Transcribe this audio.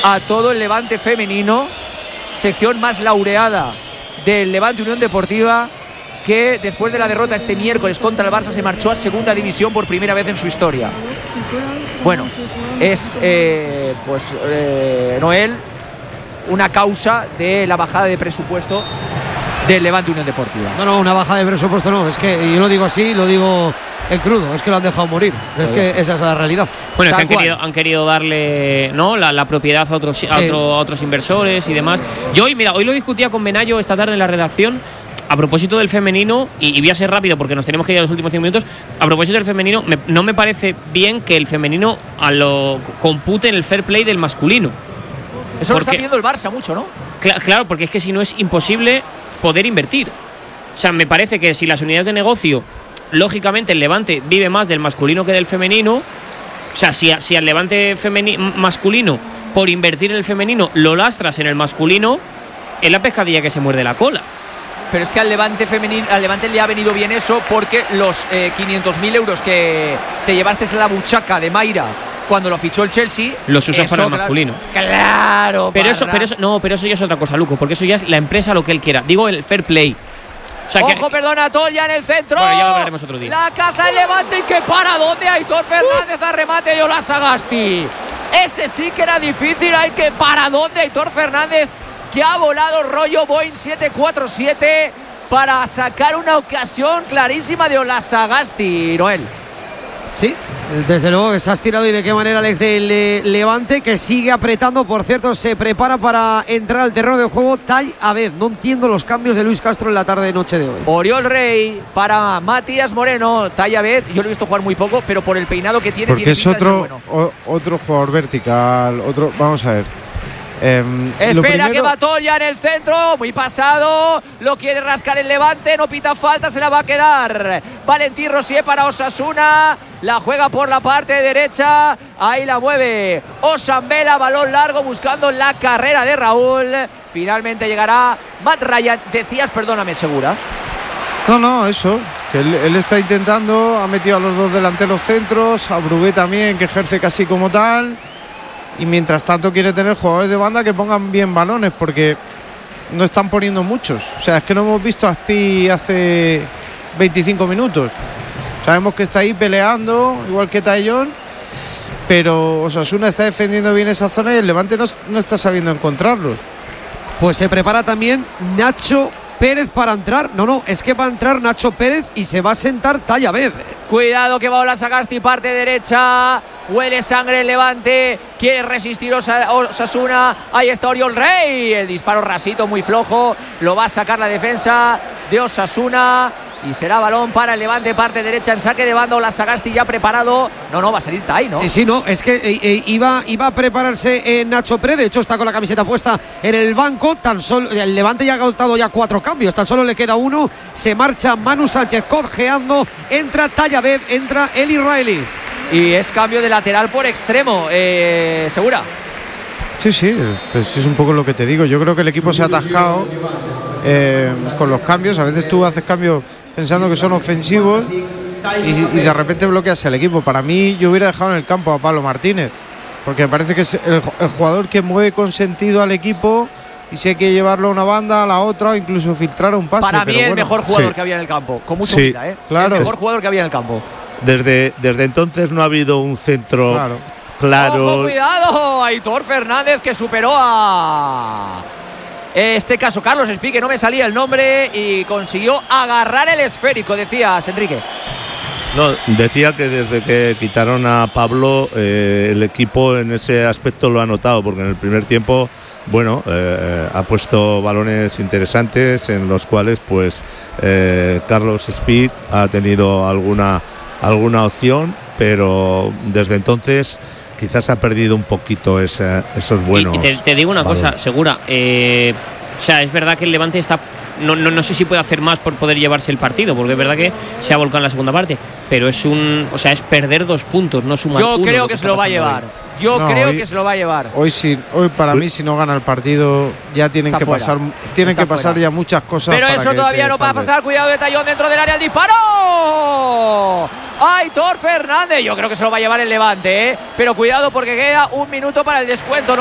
a todo el Levante femenino, sección más laureada del Levante Unión Deportiva, que después de la derrota este miércoles contra el Barça se marchó a segunda división por primera vez en su historia. Bueno, es Noel, una causa de la bajada de presupuesto del Levante Unión Deportiva. No, una bajada de presupuesto no, es que yo lo digo así, lo digo en crudo, es que lo han dejado morir, es que esa es la realidad. Bueno, es que han querido darle, ¿no?, la propiedad a otros inversores y demás. Yo hoy lo discutía con Menayo esta tarde en la redacción a propósito del femenino, y voy a ser rápido porque nos tenemos que ir a los últimos 5 minutos. A propósito del femenino, no me parece bien que el femenino compute en el fair play del masculino. Eso lo está pidiendo el Barça mucho, ¿no? Claro, porque es que si no es imposible poder invertir. O sea, me parece que si las unidades de negocio, lógicamente el Levante vive más del masculino que del femenino. O sea, si al Levante masculino, por invertir en el femenino, lo lastras en el masculino, es la pescadilla que se muerde la cola. Pero es que al Levante le ha venido bien eso, porque los 500.000 euros que te llevaste en la buchaca de Mayra cuando lo fichó el Chelsea, los usas para el masculino. Claro, pero eso ya es otra cosa, Luco, porque eso ya es la empresa lo que él quiera. Digo, el fair play. O sea, ojo, perdona, Toya en el centro. Bueno, ya lo hablaremos otro día. La caza el Levante, y que para dónde Aitor Fernández a remate de Ola Sagasti. Ese sí que era difícil, hay que para dónde Aitor Fernández, que ha volado rollo Boeing 747 para sacar una ocasión clarísima de Ola Sagasti, Noel. Sí, desde luego que se ha estirado, y de qué manera Alex del Levante, que sigue apretando. Por cierto, se prepara para entrar al terreno de juego Tai Abed. No entiendo los cambios de Luis Castro en la tarde-noche de hoy. Oriol Rey para Matías Moreno. Tai Abed, yo lo he visto jugar muy poco, pero por el peinado que tiene, porque es otro jugador vertical. Vamos a ver. Espera que va Toya en el centro, muy pasado, lo quiere rascar el Levante, no pita falta, se la va a quedar Valentín Rosier para Osasuna, la juega por la parte derecha, ahí la mueve Osambela, balón largo buscando la carrera de Raúl, finalmente llegará Matt Ryan. Decías, perdóname, Segura. No, eso, que él está intentando, ha metido a los dos delanteros centros, a Brugué también, que ejerce casi como tal. Y mientras tanto quiere tener jugadores de banda que pongan bien balones, porque no están poniendo muchos. O sea, es que no hemos visto a Spi hace 25 minutos. Sabemos que está ahí peleando, igual que Tallón, pero Osasuna está defendiendo bien esa zona y el Levante no está sabiendo encontrarlos. Pues se prepara también Nacho Pérez para entrar. No, es que va a entrar Nacho Pérez y se va a sentar Tai Abed. Cuidado que va Ola Sagasti, parte derecha. Huele sangre el Levante. Quiere resistir Osasuna. Ahí está Oriol Rey. El disparo rasito, muy flojo. Lo va a sacar la defensa de Osasuna. Y será balón para el Levante, parte derecha en saque de banda. Ola Sagasti ya preparado. No, va a salir Tai, ¿no? Sí, no, es que iba a prepararse Nacho Pérez. De hecho, está con la camiseta puesta en el banco. Tan solo el Levante ya ha agotado ya 4 cambios. Tan solo le queda uno. Se marcha Manu Sánchez cojeando. Entra Tai Abed, entra Eli Riley. Y es cambio de lateral por extremo, Segura. Sí, pues es un poco lo que te digo. Yo creo que el equipo se ha atascado con los cambios. A veces tú haces cambios pensando que son ofensivos y de repente bloqueas el equipo. Para mí, yo hubiera dejado en el campo a Pablo Martínez, porque me parece que es el jugador que mueve con sentido al equipo, y si hay que llevarlo a una banda, a la otra, o incluso filtrar un pase. Para mí el mejor jugador que había en el campo, con mucha humildad, claro. El mejor jugador que había en el campo. Desde entonces no ha habido un centro claro. ¡Ojo, cuidado! Aitor Fernández, que superó a este caso Carlos Spi, que no me salía el nombre, y consiguió agarrar el esférico. Decías, Enrique. No, decía que desde que quitaron a Pablo, el equipo en ese aspecto lo ha notado, porque en el primer tiempo, ha puesto balones interesantes en los cuales pues Carlos Spi ha tenido alguna opción, pero desde entonces quizás ha perdido un poquito esos buenos. Y te digo una cosa, Segura, es verdad que el Levante está, no sé si puede hacer más por poder llevarse el partido, porque es verdad que se ha volcado en la segunda parte, pero es perder 2 puntos, no sumar uno. Yo creo que se lo va a llevar. Que se lo va a llevar. Hoy para mí, si no gana el partido, ya tienen que pasar ya muchas cosas. Pero eso todavía no va a pasar. Cuidado de Tallón dentro del área, el disparo. Aitor Fernández. Yo creo que se lo va a llevar el Levante, pero cuidado porque queda 1 minuto para el descuento.